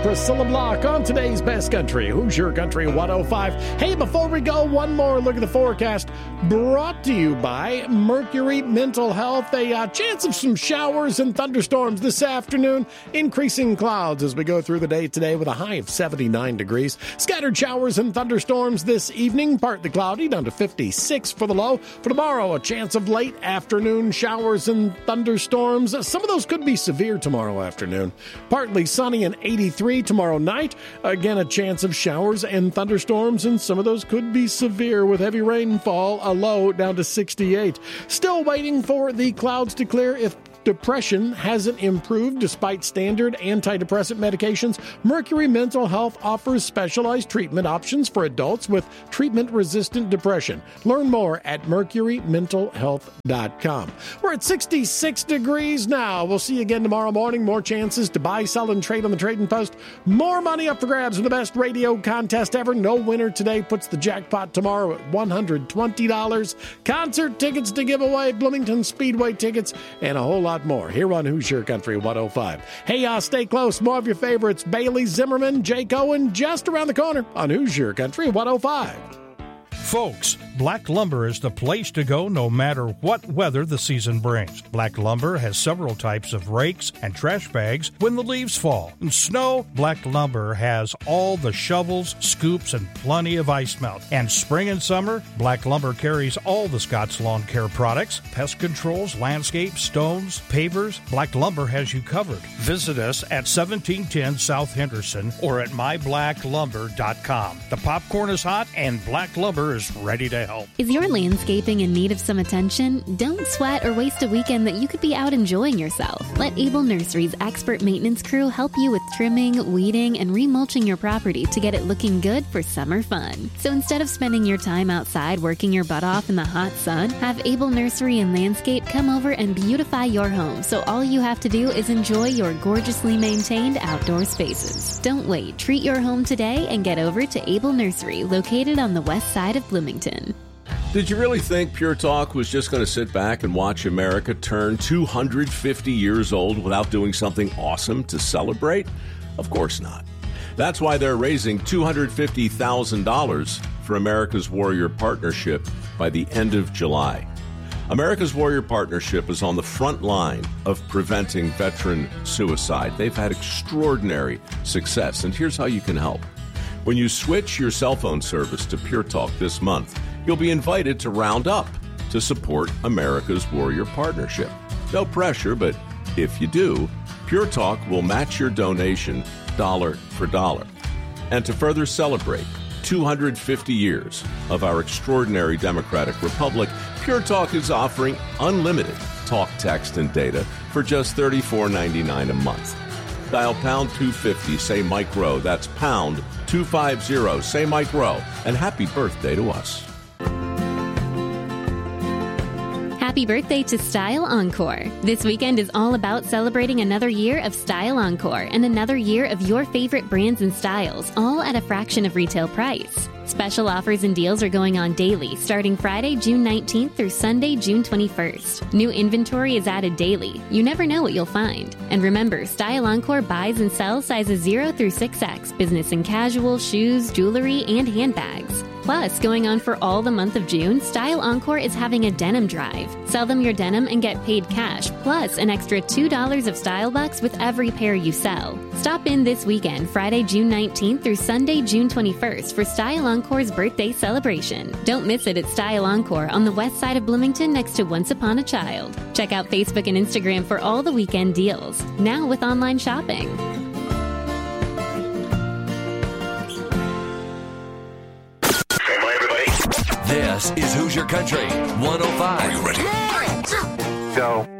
Priscilla Block on today's Best Country, Hoosier Country 105. Hey, before we go, one more look at the forecast brought to you by Mercury Mental Health. A chance of some showers and thunderstorms this afternoon. Increasing clouds as we go through the day today with a high of 79 degrees. Scattered showers and thunderstorms this evening, partly cloudy, down to 56 for the low. For tomorrow, a chance of late afternoon showers and thunderstorms. Some of those could be severe tomorrow afternoon. Partly sunny and 83 tomorrow night. Again, a chance of showers and thunderstorms, and some of those could be severe with heavy rainfall, a low down to 68. Still waiting for the clouds to clear. If depression hasn't improved despite standard antidepressant medications, Mercury Mental Health offers specialized treatment options for adults with treatment-resistant depression. Learn more at mercurymentalhealth.com. We're at 66 degrees now. We'll see you again tomorrow morning. More chances to buy, sell, and trade on the Trading Post. More money up for grabs with the best radio contest ever. No winner today puts the jackpot tomorrow at $120. Concert tickets to give away, Bloomington Speedway tickets, and a whole lot more here on Hoosier Country 105. Hey, stay close. More of your favorites. Bailey Zimmerman, Jake Owen, just around the corner on Hoosier Country 105. Folks, Black Lumber is the place to go no matter what weather the season brings. Black Lumber has several types of rakes and trash bags when the leaves fall. In snow, Black Lumber has all the shovels, scoops, and plenty of ice melt. And spring and summer, Black Lumber carries all the Scott's Lawn Care products, pest controls, landscape, stones, pavers. Black Lumber has you covered. Visit us at 1710 South Henderson or at myblacklumber.com. The popcorn is hot and Black Lumber is ready to help. Is your landscaping in need of some attention? Don't sweat or waste a weekend that you could be out enjoying yourself. Let Able Nursery's expert maintenance crew help you with trimming, weeding, and remulching your property to get it looking good for summer fun. So instead of spending your time outside working your butt off in the hot sun, have Able Nursery and Landscape come over and beautify your home so all you have to do is enjoy your gorgeously maintained outdoor spaces. Don't wait. Treat your home today and get over to Able Nursery, located on the west side of Bloomington. Did you really think Pure Talk was just going to sit back and watch America turn 250 years old without doing something awesome to celebrate? Of course not. That's why they're raising $250,000 for America's Warrior Partnership by the end of July. America's Warrior Partnership is on the front line of preventing veteran suicide. They've had extraordinary success, and here's how you can help. When you switch your cell phone service to Pure Talk this month, you'll be invited to round up to support America's Warrior Partnership. No pressure, but if you do, Pure Talk will match your donation dollar for dollar. And to further celebrate 250 years of our extraordinary democratic republic, Pure Talk is offering unlimited talk, text, and data for just $34.99 a month. Dial pound 250, say Mike Rowe. That's pound 250, say Mike Rowe. And happy birthday to us. Happy birthday to Style Encore. This weekend is all about celebrating another year of Style Encore and another year of your favorite brands and styles, all at a fraction of retail price. Special offers and deals are going on daily, starting Friday, June 19th through Sunday, June 21st. New inventory is added daily. You never know what you'll find. And remember, Style Encore buys and sells sizes 0 through 6X, business and casual, shoes, jewelry, and handbags. Plus, going on for all the month of June, Style Encore is having a denim drive. Sell them your denim and get paid cash, plus an extra $2 of Style Bucks with every pair you sell. Stop in this weekend, Friday, June 19th through Sunday, June 21st for Style Encore's birthday celebration. Don't miss it at Style Encore on the west side of Bloomington next to Once Upon a Child. Check out Facebook and Instagram for all the weekend deals. Now with online shopping. This is Hoosier Country 105. Are you ready? Go.